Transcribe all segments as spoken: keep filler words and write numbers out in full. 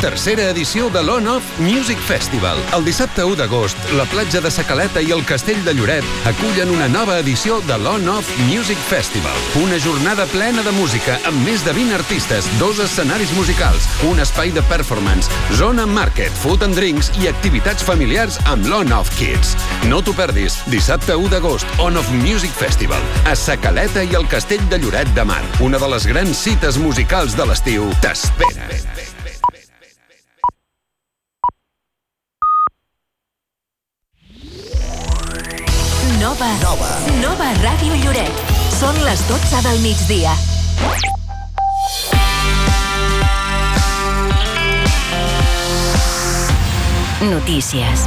Tercera edició de l'On-Off Music Festival. El dissabte u d'agost, la platja de Sa Caleta i el Castell de Lloret acullen una nova edició de l'On-Off Music Festival. Una jornada plena de música amb més de vint artistes, dos escenaris musicals, un espai de performance, zona market, food and drinks i activitats familiars amb l'On-Off Kids. No t'ho perdis. Dissabte u d'agost, On-Off Music Festival. A Sa Caleta i el Castell de Lloret de Mar. Una de les grans cites musicals de l'estiu t'espera. Nova. Nova. Nova Ràdio Lloret. Són les dotze del migdia. Notícies.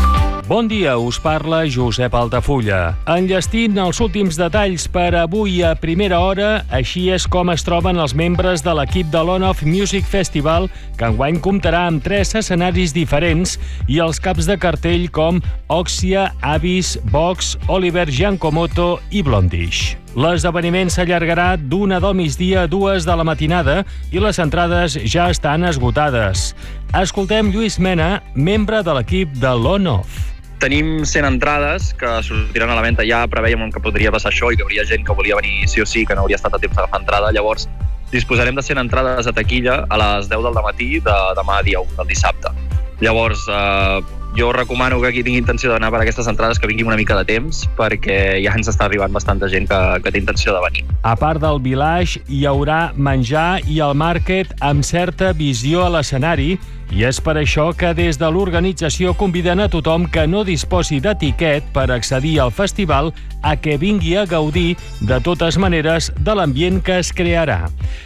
Bon dia, us parla Josep Altafulla. Enllestint els últims detalls per avui a primera hora, així és com es troben els membres de l'equip de l'On-Off Music Festival, que enguany comptarà amb tres escenaris diferents i els caps de cartell com Oxia, Avis, Vox, Oliver Giancomoto i Blondish. L'esdeveniment s'allargarà d'una del migdia a dues de la matinada i les entrades ja estan esgotades. Escoltem Lluís Mena, membre de l'equip de l'On-Off. Tenim cent entrades que sortiran a la venda. Ja preveiem que podria passar això i que hi hauria gent que volia venir sí o sí, que no hauria estat a temps d'agafar entrada. Llavors, disposarem de cent entrades a taquilla a les deu del matí de demà dia u, del dissabte. Llavors, eh, jo recomano que qui tingui intenció d'anar per aquestes entrades que vingui una mica de temps, perquè ja ens està arribant bastanta gent que, que té intenció de venir. A part del village, hi haurà menjar i el market amb certa visió a l'escenari, i és per això que des de l'organització conviden a tothom que no disposi d'etiquet per accedir al festival a que vingui a gaudir, de totes maneres, de l'ambient que es crearà.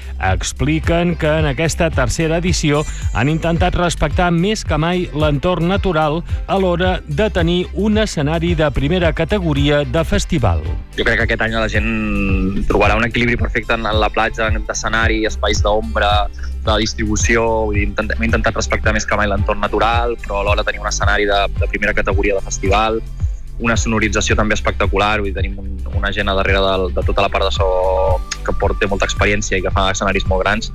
Expliquen que en aquesta tercera edició han intentat respectar més que mai l'entorn natural a l'hora de tenir un escenari de primera categoria de festival. Jo crec que aquest any la gent trobarà un equilibri perfecte en la platja, d'escenari, espais d'ombra, de distribució. Vull dir, intentem, hem intentat respectar més que mai l'entorn natural, però alhora tenir un escenari de, de primera categoria de festival, una sonorització també espectacular. Vull dir, tenim un, una gent a darrere de, de tota la part de so que porta molta experiència i que fa escenaris molt grans,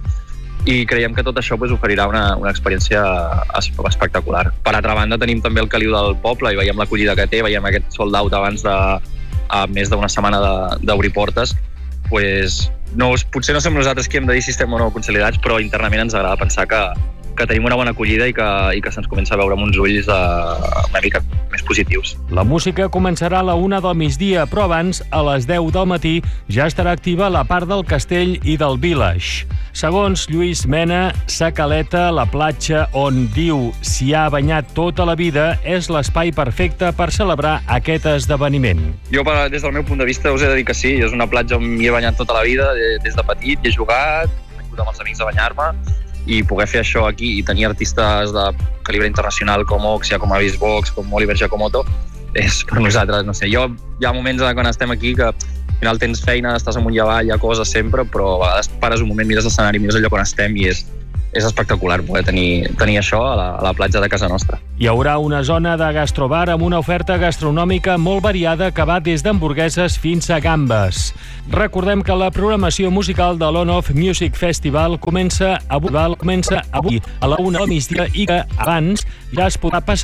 i creiem que tot això pues, oferirà una, una experiència espectacular. Per altra banda, tenim també el caliu del poble i veiem l'acollida que té, veiem aquest sold out abans de a més d'una setmana d'obrir portes. Pues, no, potser no som nosaltres qui hem de dir si estem o no consolidats, però internament ens agrada pensar que, que tenim una bona acollida i que, i que se'ns comença a veure amb uns ulls uh, una mica més positius. La música començarà a la una del migdia, però abans, a les deu del matí, ja estarà activa la part del castell i del village. Segons Lluís Mena, Sa Caleta, la platja on diu s'hi ha banyat tota la vida, és l'espai perfecte per celebrar aquest esdeveniment. Jo, des del meu punt de vista, us he de dir que sí. És una platja on m'hi he banyat tota la vida, des de petit, hi he jugat, he vingut amb els amics a banyar-me, i poder fer això aquí i tenir artistes de calibre internacional com Oxia, com Avis Vox, com Oliver Giancomoto, és per nosaltres, no sé, jo hi ha moments quan estem aquí que al final tens feina, estàs amunt i avall, hi ha coses sempre, però a vegades pares un moment, mires l'escenari, mires el lloc on estem i és, és espectacular poder tenir, tenir això a la, a la platja de casa nostra. Hi haurà una zona de gastrobar amb una oferta gastronòmica molt variada que va des d'hamburgueses fins a gambes. Recordem que la programació musical de l'On-Off Music Festival comença avui, comença avui a la una del migdia i que abans ja es podrà passar